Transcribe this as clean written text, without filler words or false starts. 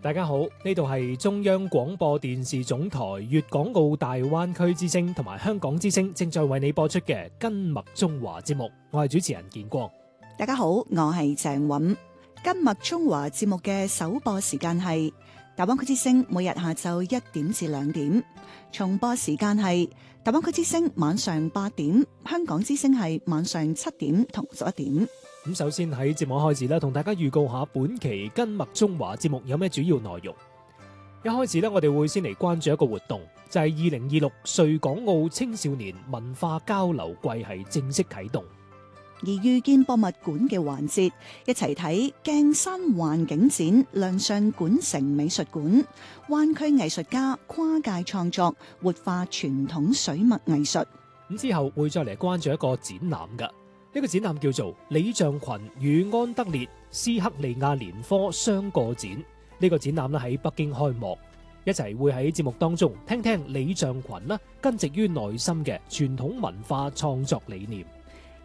大家好，呢度係中央廣播電視總台粵港澳大灣區之聲同埋香港之聲正在為你播出嘅根脈中華節目，我係主持人建光。 大家好，我係鄭韻。根脈中華節目嘅首播時間係大灣區之聲每日下晝1點至2點，重播時間係大灣區之聲晚上8點，香港之聲係晚上7點同11點。 咁首先喺節目開始啦，同大家預告下本期根脈中華節目有咩主要內容。一開始咧，我哋會先嚟關注一個活動，就係2026穗港澳青少年文化交流季係正式啟動。 而遇見博物館嘅環節，一齊睇鏡山環境展亮相館城美術館，灣區藝術家跨界創作，活化傳統水墨藝術。 咁之後會再嚟關注一個展覽㗎。呢個展覽叫做李象群與安德烈斯克利亞年科雙個展。呢個展覽咧喺北京開幕，一齊會喺節目當中聽聽李象群啦根植於內心嘅傳統文化創作理念。